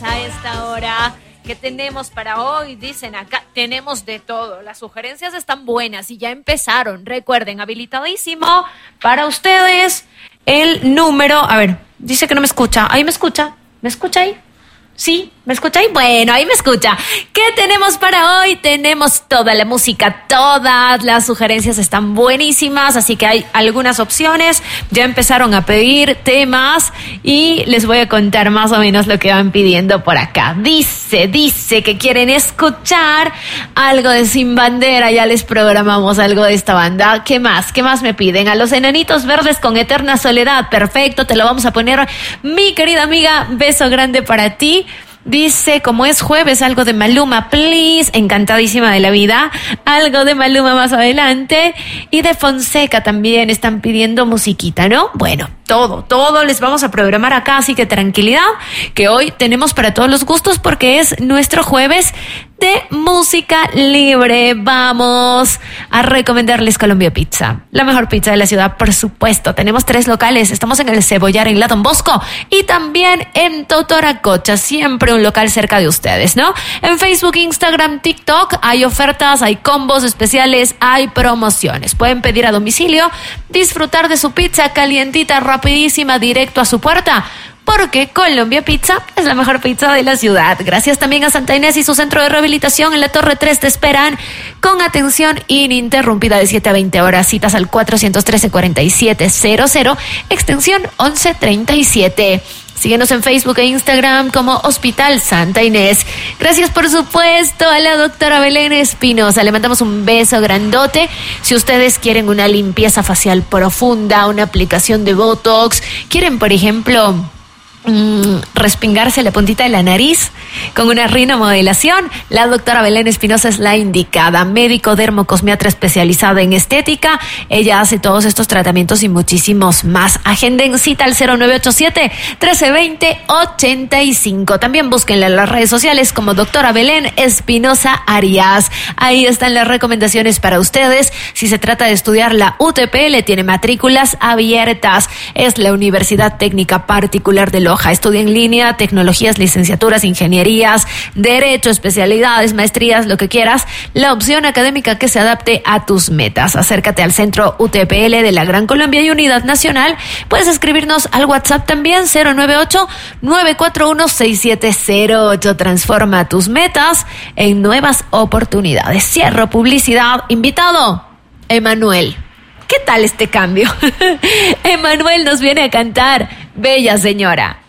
A esta hora que tenemos para hoy, dicen acá, tenemos de todo. Las sugerencias están buenas y ya empezaron. Recuerden, habilitadísimo para ustedes el número. A ver, dice que no me escucha. ¿Ahí me escucha? ¿Me escucha ahí? ¿Sí? ¿Me escucha ahí? Bueno, ahí me escucha. ¿Qué tenemos para hoy? Tenemos toda la música, todas las sugerencias están buenísimas, así que hay algunas opciones. Ya empezaron a pedir temas y les voy a contar más o menos lo que van pidiendo por acá. Dice que quieren escuchar algo de Sin Bandera, ya les programamos algo de esta banda. ¿Qué más? ¿Qué más me piden? A los Enanitos Verdes con Eterna Soledad. Perfecto, te lo vamos a poner. Mi querida amiga, beso grande para ti. Dice, como es jueves, algo de Maluma, please. Encantadísima de la vida. Algo de Maluma más adelante. Y de Fonseca también están pidiendo musiquita, ¿no? Bueno, todo les vamos a programar acá, así que tranquilidad, que hoy tenemos para todos los gustos porque es nuestro jueves de música libre. Vamos a recomendarles Colombia Pizza, la mejor pizza de la ciudad, por supuesto. Tenemos 3 locales, estamos en el Cebollar, en la Don Bosco y también en Totoracocha, siempre un local cerca de ustedes, ¿no? En Facebook, Instagram, TikTok hay ofertas, hay combos especiales, hay promociones. Pueden pedir a domicilio, disfrutar de su pizza calientita, rapidísima, directo a su puerta, porque Colombia Pizza es la mejor pizza de la ciudad. Gracias también a Santa Inés y su centro de rehabilitación en la Torre 3. Te esperan con atención ininterrumpida de 7 a 20 horas. Citas al 413-4700, extensión 1137. Síguenos en Facebook e Instagram como Hospital Santa Inés. Gracias, por supuesto, a la doctora Belén Espinosa. Le mandamos un beso grandote. Si ustedes quieren una limpieza facial profunda, una aplicación de Botox, quieren, por ejemplo, respingarse la puntita de la nariz con una rinomodelación, la doctora Belén Espinosa es la indicada. Médico dermocosmiatra especializada en estética. Ella hace todos estos tratamientos y muchísimos más. Agenden cita al 0987-1320-85. También búsquenla en las redes sociales como doctora Belén Espinosa Arias. Ahí están las recomendaciones para ustedes. Si se trata de estudiar la UTPL, tiene matrículas abiertas. Es la Universidad Técnica Particular de Loja. Estudia en línea, tecnologías, licenciaturas, ingenierías, derecho, especialidades, maestrías, lo que quieras. La opción académica que se adapte a tus metas. Acércate al Centro UTPL de la Gran Colombia y Unidad Nacional. Puedes escribirnos al WhatsApp también, 098-941-6708. Transforma tus metas en nuevas oportunidades. Cierro publicidad. Invitado, Emanuel. ¿Qué tal este cambio? Emanuel nos viene a cantar Bella Señora.